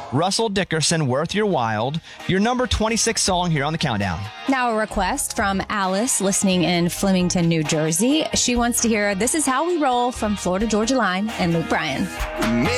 Russell Dickerson, Worth Your While, your number 26 song here on the countdown. Now a request from Alice listening in Flemington, New Jersey. She wants to hear This Is How We Roll from Florida Georgia Line and Luke Bryan.